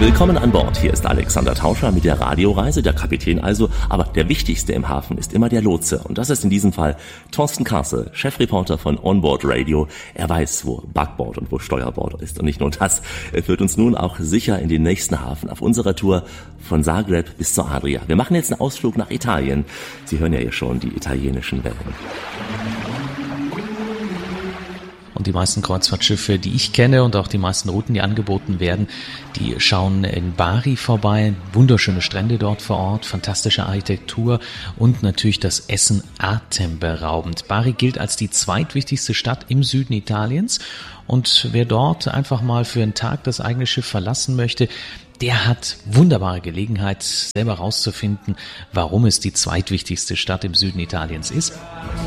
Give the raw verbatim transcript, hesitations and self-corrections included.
Willkommen an Bord. Hier ist Alexander Tauscher mit der Radioreise, der Kapitän also. Aber der Wichtigste im Hafen ist immer der Lotse. Und das ist in diesem Fall Thorsten Karsel, Chefreporter von Onboard Radio. Er weiß, wo Backbord und wo Steuerbord ist. Und nicht nur das, er führt uns nun auch sicher in den nächsten Hafen auf unserer Tour von Zagreb bis zur Adria. Wir machen jetzt einen Ausflug nach Italien. Sie hören ja hier schon die italienischen Wellen. Und die meisten Kreuzfahrtschiffe, die ich kenne und auch die meisten Routen, die angeboten werden, die schauen in Bari vorbei. Wunderschöne Strände dort vor Ort, fantastische Architektur und natürlich das Essen atemberaubend. Bari gilt als die zweitwichtigste Stadt im Süden Italiens. Und wer dort einfach mal für einen Tag das eigene Schiff verlassen möchte, der hat wunderbare Gelegenheit, selber rauszufinden, warum es die zweitwichtigste Stadt im Süden Italiens ist.